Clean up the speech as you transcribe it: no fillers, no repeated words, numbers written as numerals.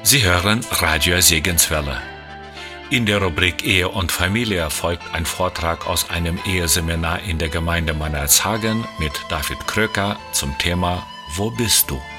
Sie hören Radio Segenswelle. In der Rubrik Ehe und Familie folgt ein Vortrag aus einem Eheseminar in der Gemeinde Mannershagen mit David Kröker zum Thema Wo bist du?